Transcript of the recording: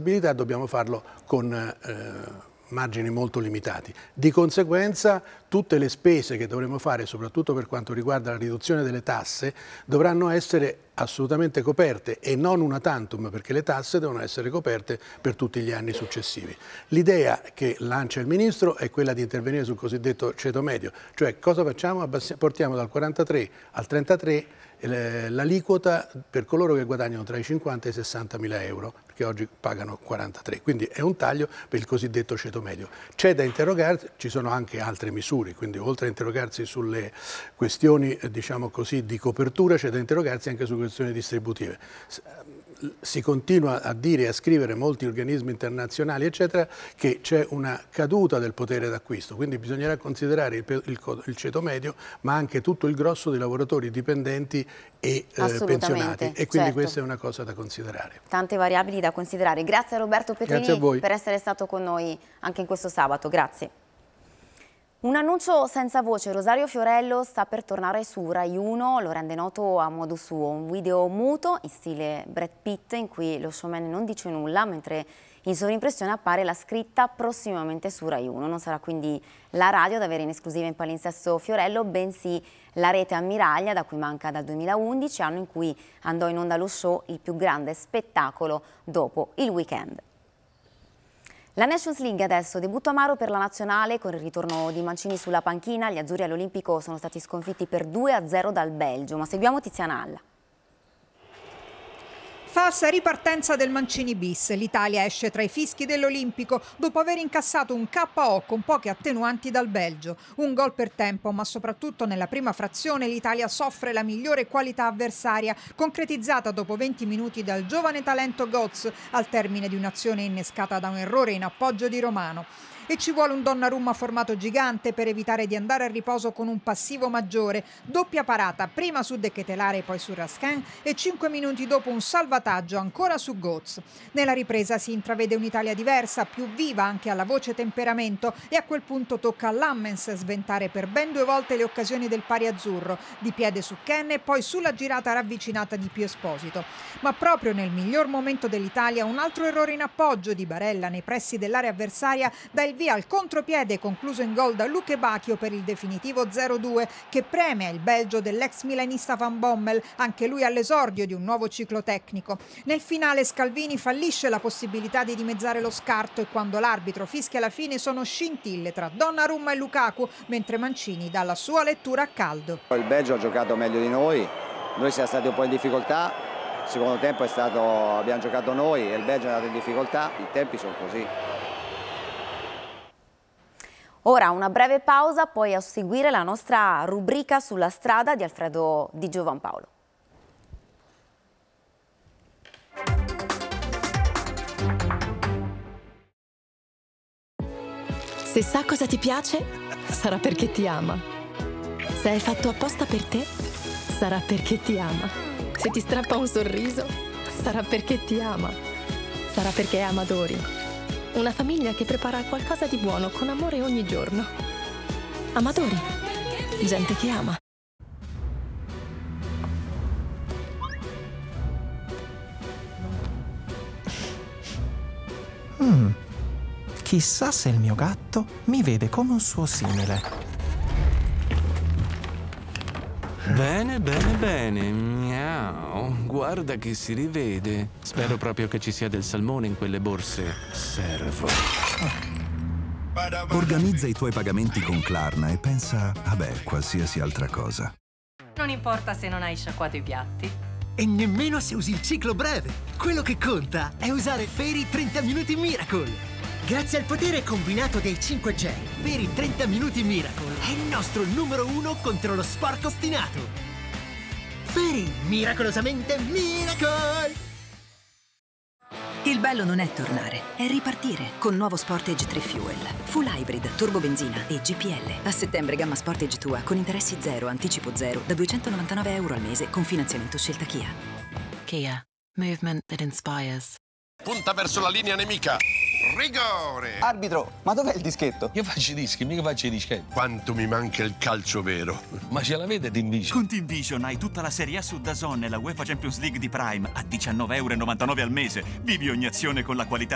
flessibilità dobbiamo farlo con margini molto limitati. Di conseguenza tutte le spese che dovremo fare, soprattutto per quanto riguarda la riduzione delle tasse, dovranno essere assolutamente coperte e non una tantum, perché le tasse devono essere coperte per tutti gli anni successivi. L'idea che lancia il Ministro è quella di intervenire sul cosiddetto ceto medio, cioè cosa facciamo? Portiamo dal 43 al 33 l'aliquota per coloro che guadagnano tra i 50 e i 60 mila euro, perché oggi pagano 43, quindi è un taglio per il cosiddetto ceto medio. C'è da interrogarsi, ci sono anche altre misure, quindi oltre a interrogarsi sulle questioni diciamo così di copertura, c'è da interrogarsi anche su questioni distributive. Si continua a dire e a scrivere molti organismi internazionali eccetera che c'è una caduta del potere d'acquisto, quindi bisognerà considerare il ceto medio ma anche tutto il grosso dei lavoratori dipendenti e pensionati e quindi questa è una cosa da considerare. Tante variabili da considerare. Grazie a Roberto Petrini per essere stato con noi anche in questo sabato, grazie. Un annuncio senza voce, Rosario Fiorello sta per tornare su Rai 1, lo rende noto a modo suo, un video muto in stile Brad Pitt in cui lo showman non dice nulla, mentre in sovrimpressione appare la scritta prossimamente su Rai 1. Non sarà quindi la radio ad avere in esclusiva in palinsesto Fiorello, bensì la rete ammiraglia da cui manca dal 2011, anno in cui andò in onda lo show Il più grande spettacolo dopo il weekend. La Nations League adesso, debutto amaro per la nazionale con il ritorno di Mancini sulla panchina. Gli azzurri all'Olimpico sono stati sconfitti per 2-0 dal Belgio, ma seguiamo Tiziana Alla. Falsa ripartenza del Mancini bis. L'Italia esce tra i fischi dell'Olimpico dopo aver incassato un KO con poche attenuanti dal Belgio. Un gol per tempo, ma soprattutto nella prima frazione l'Italia soffre la migliore qualità avversaria, concretizzata dopo 20 minuti dal giovane talento Götze al termine di un'azione innescata da un errore in appoggio di Romano. E ci vuole un Donnarumma formato gigante per evitare di andare a riposo con un passivo maggiore. Doppia parata, prima su De Ketelaere e poi su Raskin e 5 minuti dopo un salvataggio ancora su Götze. Nella ripresa si intravede un'Italia diversa, più viva anche alla voce temperamento e a quel punto tocca a Lammens sventare per ben 2 volte le occasioni del pari azzurro, di piede su Ken e poi sulla girata ravvicinata di Pio Esposito. Ma proprio nel miglior momento dell'Italia un altro errore in appoggio di Barella nei pressi dell'area avversaria dà il via al contropiede concluso in gol da Luke Bacchio per il definitivo 0-2 che premia il Belgio dell'ex milanista Van Bommel, anche lui all'esordio di un nuovo ciclo tecnico. Nel finale Scalvini fallisce la possibilità di dimezzare lo scarto e quando l'arbitro fischia la fine sono scintille tra Donnarumma e Lukaku, mentre Mancini dà la sua lettura a caldo. Il Belgio ha giocato meglio di noi siamo stati un po' in difficoltà, il secondo tempo abbiamo giocato noi e il Belgio è andato in difficoltà, i tempi sono così. Ora una breve pausa, poi a seguire la nostra rubrica sulla strada di Alfredo Di Giovanpaolo. Se sa cosa ti piace, sarà perché ti ama. Se è fatto apposta per te, sarà perché ti ama. Se ti strappa un sorriso, sarà perché ti ama. Sarà perché è Amadori. Una famiglia che prepara qualcosa di buono con amore ogni giorno. Amadori. Gente che ama. Chissà se il mio gatto mi vede come un suo simile. Bene, bene, bene. Miau. Guarda che si rivede. Spero proprio che ci sia del salmone in quelle borse. Servo. Organizza i tuoi pagamenti con Klarna e pensa a qualsiasi altra cosa. Non importa se non hai sciacquato i piatti. E nemmeno se usi il ciclo breve. Quello che conta è usare Fairy 30 Minuti Miracle. Grazie al potere combinato dei 5G, Fairy 30 Minuti Miracle è il nostro numero 1 contro lo sporco ostinato. Fairy, miracolosamente Miracle! Il bello non è tornare, è ripartire con nuovo Sportage 3 Fuel. Full hybrid, turbo benzina e GPL. A settembre gamma Sportage tua con interessi zero, anticipo zero, da €299 al mese con finanziamento scelta Kia. Kia. Movement that inspires. Punta verso la linea nemica. Rigore! Arbitro, ma dov'è il dischetto? Io faccio i dischi, mica faccio i dischetti. Quanto mi manca il calcio vero. Ma ce l'avete Team Vision? Con Team Vision hai tutta la Serie A su DAZN e la UEFA Champions League di Prime a €19,99 al mese. Vivi ogni azione con la qualità